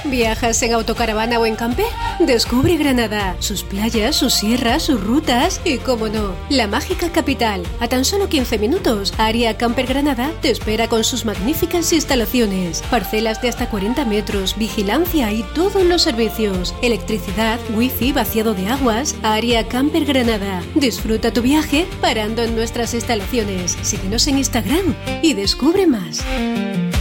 ¿Viajas en autocaravana o en camper? Descubre Granada, sus playas, sus sierras, sus rutas y, cómo no, la mágica capital. A tan solo 15 minutos, Área Camper Granada te espera con sus magníficas instalaciones, parcelas de hasta 40 metros, vigilancia y todos los servicios, electricidad, wifi, vaciado de aguas. Área Camper Granada. Disfruta tu viaje parando en nuestras instalaciones. Síguenos en Instagram y descubre más.